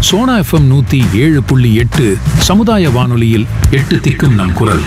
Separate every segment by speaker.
Speaker 1: Sona FM 107.8 சமுதாய வானொலியில் 8 திக்கும் நம் குரல்.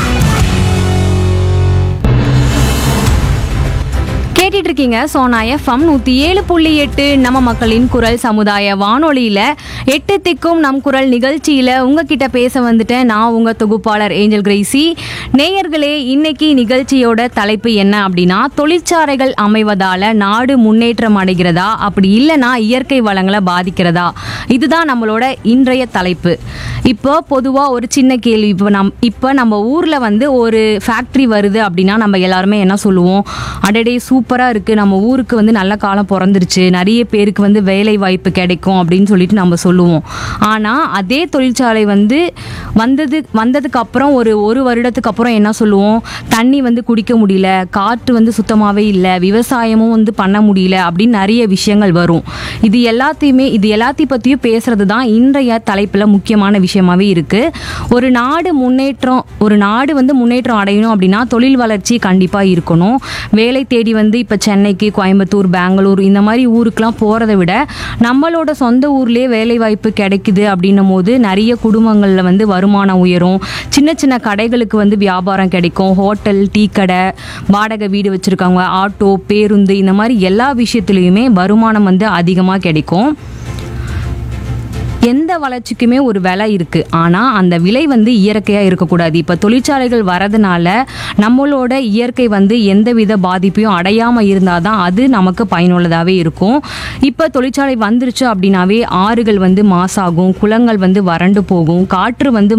Speaker 2: கேட்டுட்டு இருக்கீங்க சோனா எஃப்எம் 107.8 நம்ம மக்களின் குரல் சமுதாய வானொலியில 8 திக்கும் நம் குரல் நிகழ்ச்சியில உங்ககிட்ட பேச வந்துட்டேன். நான் உங்க தொகுப்பாளர் ஏஞ்சல் கிரேசி. நேயர்களே, இன்னைக்கு நிகழ்ச்சியோட தலைப்பு என்ன அப்படின்னா, தொழிற்சாலைகள் அமைவதால நாடு முன்னேற்றம் அடைகிறதா, அப்படி இல்லைன்னா இயற்கை வளங்களை பாதிக்கிறதா? இதுதான் நம்மளோட இன்றைய தலைப்பு. இப்போ பொதுவா ஒரு சின்ன கேள்வி. இப்போ நம்ம ஊர்ல வந்து ஒரு ஃபேக்டரி வருது அப்படின்னா நம்ம எல்லாருமே என்ன சொல்லுவோம்? அடடே சூப்பரா இருக்கு, நம்ம ஊருக்கு வந்து நல்ல காலம் பிறந்துருச்சு, நிறைய பேருக்கு வந்து வேலை வாய்ப்பு கிடைக்கும் அப்படின்னு சொல்லிட்டு நம்ம சொல்லுவோம். ஆனா அதே தொழிற்சாலை வந்து வந்ததுக்கு அப்புறம் ஒரு வருடத்துக்கு அப்புறம் என்ன சொல்லுவோம்? தண்ணி வந்து குடிக்க முடியல, காற்று வந்து சுத்தமாவே இல்லை, விவசாயமும் வந்து பண்ண முடியல அப்படின்னு நிறைய விஷயங்கள் வரும். இது எல்லாத்தையும் பத்தியும் பேசுறது தான் இன்றைய தலைப்புல முக்கியமான விஷயமாவே இருக்கு. ஒரு நாடு வந்து முன்னேற்றம் அடையணும் அப்படின்னா தொழில் வளர்ச்சி கண்டிப்பா இருக்கணும். வேலை தேடி வந்து இப்ப சென்னைக்கு, கோயம்புத்தூர், பெங்களூர் இந்த மாதிரி ஊருக்குலாம் போறதை விட நம்மளோட சொந்த ஊர்லயே வேலை வாய்ப்பு கிடைக்குது அப்படின்னும் போது நிறைய குடும்பங்கள்ல வந்து வருமானம் உயரும். சின்ன சின்ன கடைகளுக்கு வந்து வியாபாரம் கிடைக்கும். ஹோட்டல், டீ கடை, வாடகை வீடு வச்சிருக்காங்க, ஆட்டோ, பேருந்து இந்த மாதிரி எல்லா விஷயத்துலையுமே வருமானம் வந்து அதிகமாக கிடைக்கும். எந்த வளர்ச்சிக்குமே ஒரு விலை இருக்கு. ஆனா அந்த விலை வந்து இயற்கையா இருக்கக்கூடாது. இப்ப தொழிற்சாலைகள் வரதுனால நம்மளோட இயற்கை வந்து எந்தவித பாதிப்பையும் அடையாம இருந்தாதான் அது நமக்கு பயனுள்ளதாவே இருக்கும். இப்ப தொழிற்சாலை வந்துருச்சு அப்படின்னாவே ஆறுகள் வந்து மாசாகும், குளங்கள் வந்து வறண்டு போகும், காற்று வந்து